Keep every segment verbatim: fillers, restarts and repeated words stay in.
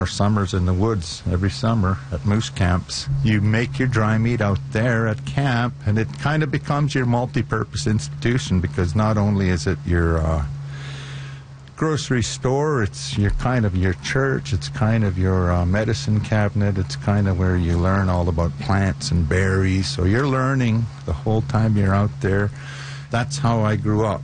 Our summers in the woods every summer at moose camps. You make your dry meat out there at camp, and it kind of becomes your multi-purpose institution, because not only is it your uh, grocery store, it's your kind of your church, it's kind of your uh, medicine cabinet, it's kind of where you learn all about plants and berries. So you're learning the whole time you're out there. That's how I grew up.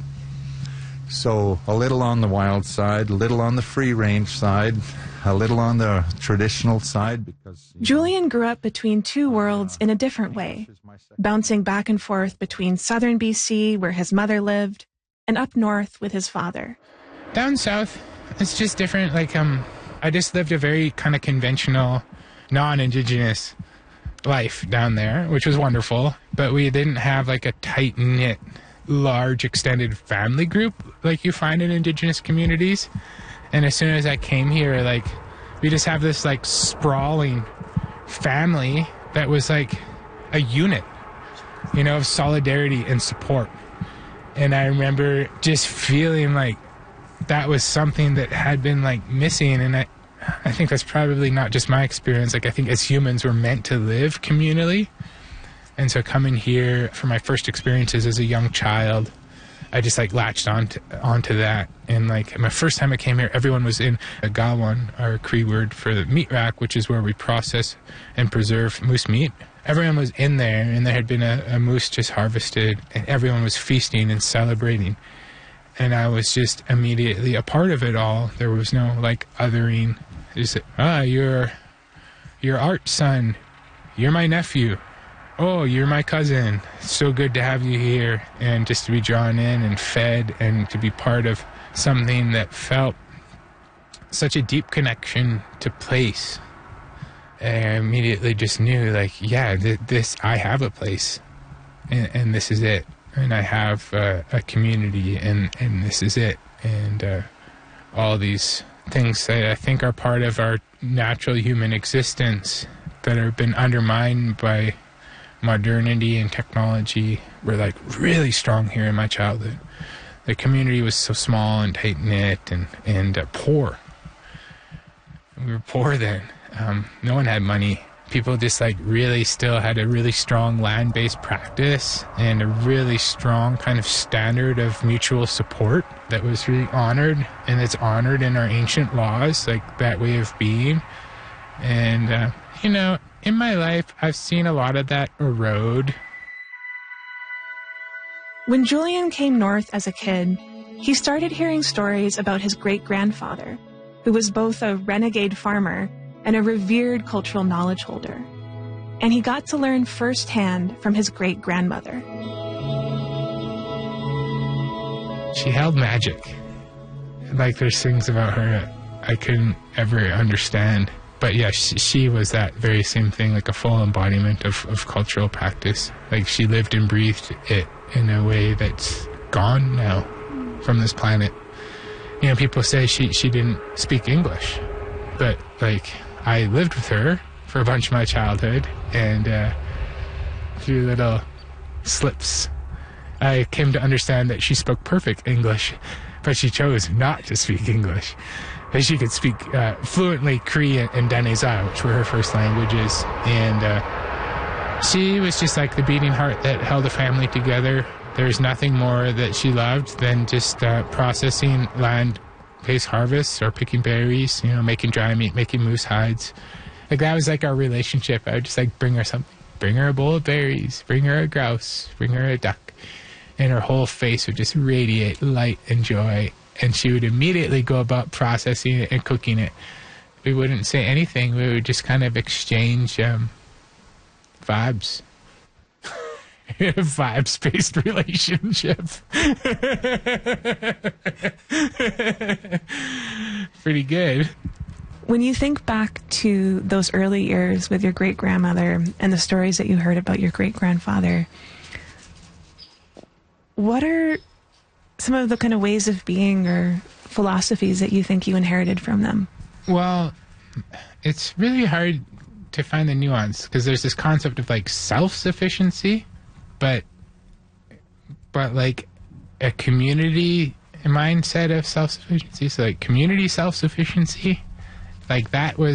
So a little on the wild side, a little on the free-range side, a little on the traditional side. Because Julian grew up between two worlds in a different way, bouncing back and forth between southern B C, where his mother lived, and up north with his father. Down south, it's just different. Like, um, I just lived a very kind of conventional, non-Indigenous life down there, which was wonderful. But we didn't have like a tight-knit, large, extended family group like you find in Indigenous communities. And as soon as I came here, like, we just have this, like, sprawling family that was, like, a unit, you know, of solidarity and support. And I remember just feeling like that was something that had been, like, missing. And I, I think that's probably not just my experience. Like, I think as humans, we're meant to live communally. And so coming here for my first experiences as a young child, I just like latched on to, onto that. And like my first time I came here, everyone was in a gawan, our Cree word for the meat rack, which is where we process and preserve moose meat. Everyone was in there, and there had been a, a moose just harvested, and everyone was feasting and celebrating. And I was just immediately a part of it all. There was no like othering. Just, ah, you're, you're Art's son. You're my nephew. Oh, you're my cousin. It's so good to have you here. And just to be drawn in and fed and to be part of something that felt such a deep connection to place. And I immediately just knew, like, yeah, th- this, I have a place. And, and this is it. And I have uh, a community, and, and this is it. And uh, all these things that I think are part of our natural human existence that have been undermined by modernity and technology were like really strong here in my childhood. The community was so small and tight-knit and, and uh, poor. We were poor then. Um, no one had money. People just like really still had a really strong land-based practice and a really strong kind of standard of mutual support that was really honored, and it's honored in our ancient laws, like that way of being. And, uh, you know, in my life, I've seen a lot of that erode. When Julian came north as a kid, he started hearing stories about his great-grandfather, who was both a renegade farmer and a revered cultural knowledge holder. And he got to learn firsthand from his great-grandmother. She held magic. Like, there's things about her that I couldn't ever understand. But yeah, she, she was that very same thing, like a full embodiment of, of cultural practice. Like, she lived and breathed it in a way that's gone now from this planet. You know, people say she, she didn't speak English, but like, I lived with her for a bunch of my childhood, and uh, through little slips, I came to understand that she spoke perfect English, but she chose not to speak English. But she could speak uh, fluently Cree and, and Danezai, which were her first languages, and uh, she was just like the beating heart that held a family together. There's nothing more that she loved than just uh, processing land-based harvests or picking berries, you know, making dry meat, making moose hides. Like, that was like our relationship. I would just like bring her something, bring her a bowl of berries, bring her a grouse, bring her a duck, and her whole face would just radiate light and joy. And she would immediately go about processing it and cooking it. We wouldn't say anything. We would just kind of exchange um, vibes. A vibes-based relationship. Pretty good. When you think back to those early years with your great-grandmother and the stories that you heard about your great-grandfather, what are some of the kind of ways of being or philosophies that you think you inherited from them? Well, it's really hard to find the nuance, because there's this concept of like self-sufficiency, but but like a community mindset of self-sufficiency. So like community self-sufficiency, like that was